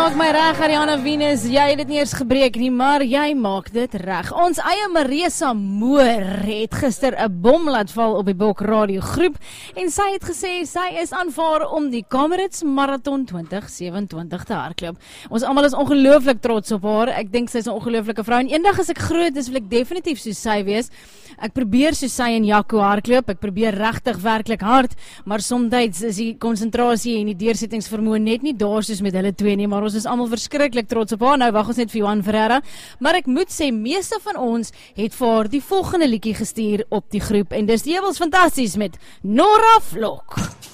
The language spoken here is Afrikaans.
maak my reg, Ariana Venus. Jy het dit nie eers gebreek nie, maar jy maak dit reg. Ons eie Marisa Moore het gister 'n bom laat val op die Bok Radio groep en sy het gesê sy is aanvaar om die Comrades Marathon 2027 te hardloop. Ons almal is ongelooflik trots op haar. Ek dink sy is 'n ongelooflike vrou en eendag as ek groot is, wil ek definitief soos sy wees. Ek probeer soos sy en Jaco hardloop. Ek probeer regtig werklik hard, maar soms is die konsentrasie en die deursettingsvermoë net nie daar soos met hulle twee nie, maar ons is almal verskriklik trots op haar. Nou wag ons net vir Johan Ferreira, maar ek moet sê meeste van ons het vir haar die volgende liedjie gestuur op die groep en dis die Ewels Fantasties met Nora Vlok.